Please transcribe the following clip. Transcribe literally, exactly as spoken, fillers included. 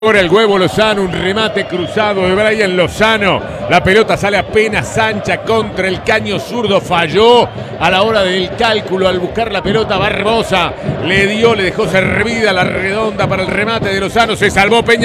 Ahora el huevo Lozano, un remate cruzado de Brian Lozano. La pelota sale apenas ancha contra el caño zurdo. Falló a la hora del cálculo al buscar la pelota. Barbosa le dio, le dejó servida la redonda para el remate de Lozano. Se salvó Peña.